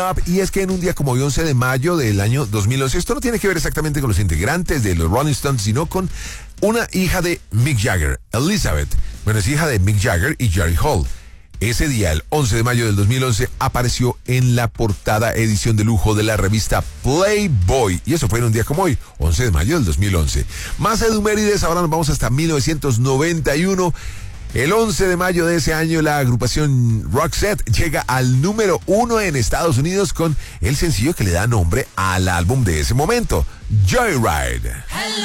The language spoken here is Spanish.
Y es que en un día como hoy, 11 de mayo del año 2011, esto no tiene que ver exactamente con los integrantes de los Rolling Stones, sino con una hija de Mick Jagger, Elizabeth. Bueno, es hija de Mick Jagger y Jerry Hall. Ese día, el 11 de mayo del 2011, apareció en la portada edición de lujo de la revista Playboy. Y eso fue en un día como hoy, 11 de mayo del 2011. Más edumérides, ahora nos vamos hasta 1991. El 11 de mayo de ese año, la agrupación Roxette llega al número 1 en Estados Unidos con el sencillo que le da nombre al álbum de ese momento, Joyride.